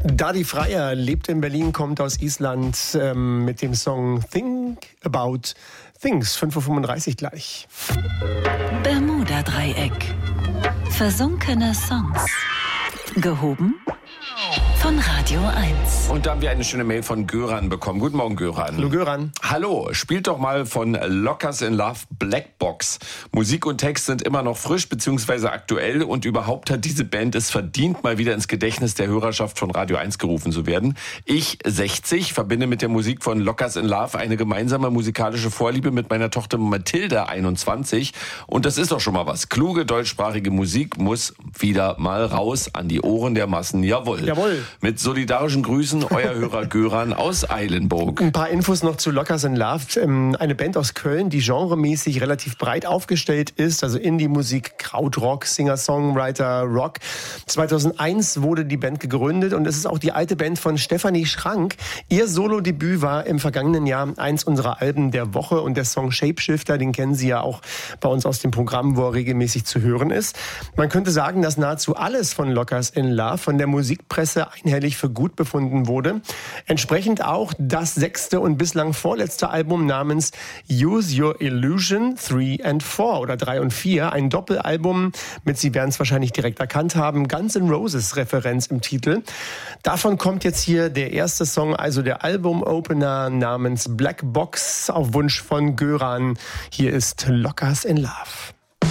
Dadi Freyr lebt in Berlin, kommt aus Island mit dem Song Think About Things. 5.35 Uhr gleich. Bermuda-Dreieck. Versunkene Songs. Gehoben von Radio 1. Und da haben wir eine schöne Mail von Göran bekommen. Guten Morgen, Göran. Hallo, Göran. Hallo, spielt doch mal von Lockers in Love Blackbox. Musik und Text sind immer noch frisch bzw. aktuell und überhaupt hat diese Band es verdient, mal wieder ins Gedächtnis der Hörerschaft von Radio 1 gerufen zu werden. Ich, 60, verbinde mit der Musik von Lockers in Love eine gemeinsame musikalische Vorliebe mit meiner Tochter Mathilda, 21. Und das ist doch schon mal was. Kluge deutschsprachige Musik muss wieder mal raus an die Ohren der Massen. Jawohl. Jawohl. Mit solidarischen Grüßen, euer Hörer Göran aus Eilenburg. Ein paar Infos noch zu Lockers in Love. Eine Band aus Köln, die genremäßig relativ breit aufgestellt ist. Also Indie-Musik, Krautrock, Singer-Songwriter, Rock. 2001 wurde die Band gegründet und es ist auch die alte Band von Stefanie Schrank. Ihr Solo-Debüt war im vergangenen Jahr eins unserer Alben der Woche und der Song Shapeshifter, den kennen Sie ja auch bei uns aus dem Programm, wo er regelmäßig zu hören ist. Man könnte sagen, dass nahezu alles von Lockers in Love von der Musikpresse einhellig für gut befunden wurde. Entsprechend auch das 6. und bislang vorletzte Album namens Use Your Illusion 3 and 4 oder 3 und 4. Ein Doppelalbum mit, Sie werden es wahrscheinlich direkt erkannt haben, Guns N' Roses Referenz im Titel. Davon kommt jetzt hier der erste Song, also der Album-Opener namens Black Box auf Wunsch von Göran. Hier ist Lockers in Love.